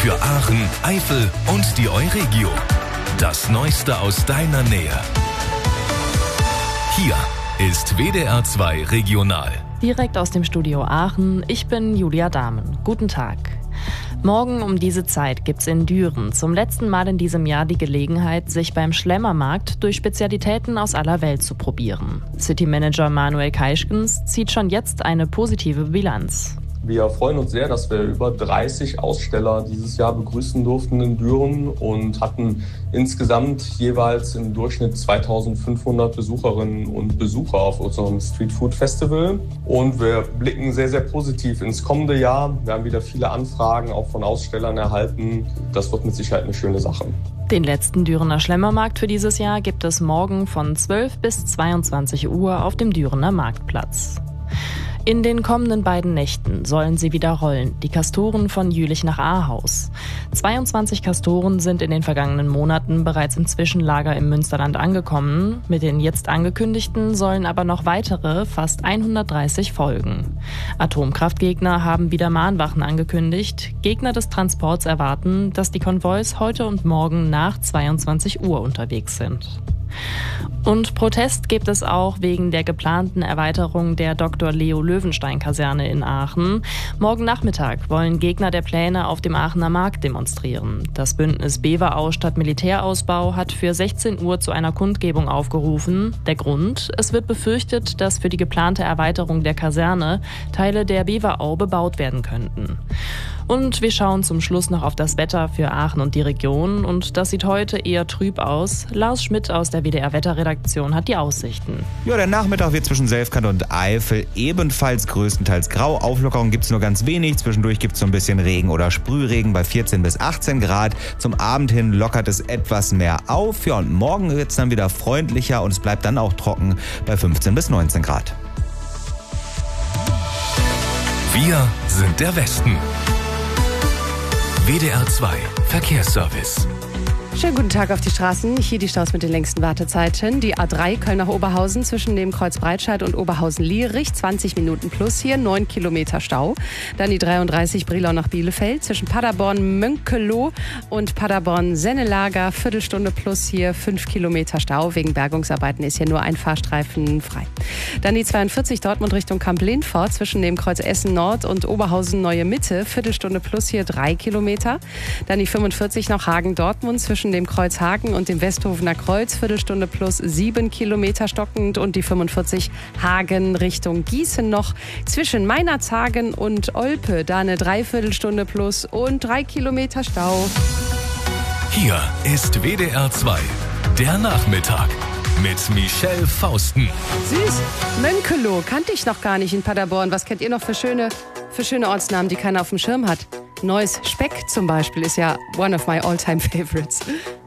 für Aachen, Eifel und die Euregio. Das Neueste aus deiner Nähe. Hier ist WDR 2 Regional. Direkt aus dem Studio Aachen, ich bin Julia Dahmen. Guten Tag. Morgen um diese Zeit gibt's in Düren zum letzten Mal in diesem Jahr die Gelegenheit, sich beim Schlemmermarkt durch Spezialitäten aus aller Welt zu probieren. City-Manager Manuel Keischgens zieht schon jetzt eine positive Bilanz. Wir freuen uns sehr, dass wir über 30 Aussteller dieses Jahr begrüßen durften in Düren und hatten insgesamt jeweils im Durchschnitt 2500 Besucherinnen und Besucher auf unserem Street Food Festival. Und wir blicken sehr, sehr positiv ins kommende Jahr. Wir haben wieder viele Anfragen auch von Ausstellern erhalten. Das wird mit Sicherheit eine schöne Sache. Den letzten Dürener Schlemmermarkt für dieses Jahr gibt es morgen von 12 bis 22 Uhr auf dem Dürener Marktplatz. In den kommenden beiden Nächten sollen sie wieder rollen, die Kastoren von Jülich nach Ahaus. 22 Kastoren sind in den vergangenen Monaten bereits im Zwischenlager im Münsterland angekommen. Mit den jetzt angekündigten sollen aber noch weitere, fast 130 folgen. Atomkraftgegner haben wieder Mahnwachen angekündigt. Gegner des Transports erwarten, dass die Konvois heute und morgen nach 22 Uhr unterwegs sind. Und Protest gibt es auch wegen der geplanten Erweiterung der Dr. Leo Löwenstein-Kaserne in Aachen. Morgen Nachmittag wollen Gegner der Pläne auf dem Aachener Markt demonstrieren. Das Bündnis Beverau statt Militärausbau hat für 16 Uhr zu einer Kundgebung aufgerufen. Der Grund? Es wird befürchtet, dass für die geplante Erweiterung der Kaserne Teile der Beverau bebaut werden könnten. Und wir schauen zum Schluss noch auf das Wetter für Aachen und die Region. Und das sieht heute eher trüb aus. Lars Schmidt aus der WDR-Wetterredaktion hat die Aussichten. Ja, der Nachmittag wird zwischen Selfkant und Eifel ebenfalls größtenteils grau. Auflockerung gibt es nur ganz wenig. Zwischendurch gibt es so ein bisschen Regen oder Sprühregen bei 14 bis 18 Grad. Zum Abend hin lockert es etwas mehr auf. Ja, und morgen wird es dann wieder freundlicher und es bleibt dann auch trocken bei 15 bis 19 Grad. Wir sind der Westen. WDR 2 Verkehrsservice. Schönen guten Tag auf die Straßen. Hier die Staus mit den längsten Wartezeiten. Die A3 Köln nach Oberhausen zwischen dem Kreuz Breitscheid und Oberhausen-Lierich. 20 Minuten plus hier, 9 Kilometer Stau. Dann die 33 Brilon nach Bielefeld zwischen Paderborn-Mönkeloh und Paderborn-Sennelager. Viertelstunde plus hier, 5 Kilometer Stau. Wegen Bergungsarbeiten ist hier nur ein Fahrstreifen frei. Dann die 42 Dortmund Richtung Kamp-Lindfort zwischen dem Kreuz Essen-Nord und Oberhausen-Neue Mitte. Viertelstunde plus hier, 3 Kilometer. Dann die 45 nach Hagen-Dortmund zwischen dem Kreuz Hagen und dem Westhofener Kreuz, Viertelstunde plus 7 Kilometer stockend und die 45 Hagen Richtung Gießen noch zwischen Meinerzhagen und Olpe, da eine Dreiviertelstunde plus und 3 Kilometer Stau. Hier ist WDR 2, der Nachmittag mit Michelle Fausten. Süß, Mönkeloh, kannte ich noch gar nicht in Paderborn. Was kennt ihr noch für schöne Ortsnamen, die keiner auf dem Schirm hat? Neues Speck zum Beispiel ist ja one of my all-time favorites.